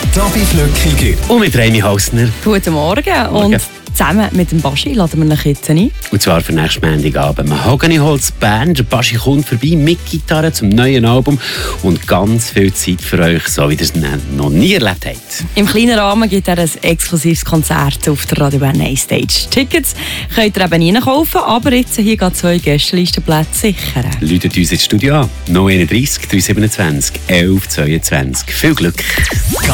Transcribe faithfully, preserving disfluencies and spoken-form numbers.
Gabi Flückiger. Und mit Remi Hausner. Guten Morgen. Morgen. Und zusammen mit dem Baschi laden wir euch jetzt ein. Und zwar für nächsten Montagabend. Mahogany Holz Band. Der Baschi kommt vorbei mit Gitarre zum neuen Album. Und ganz viel Zeit für euch, so wie ihr es noch nie erlebt habt. Im kleinen Rahmen gibt er ein exklusives Konzert auf der Radio Bern Main Stage. Tickets könnt ihr eben reinkaufen, aber jetzt hier geht zwei Gästelistenplätze sichern. Läutet uns ins Studio an. null eins eins, drei zwei sieben, eins eins zweiundzwanzig. Viel Glück!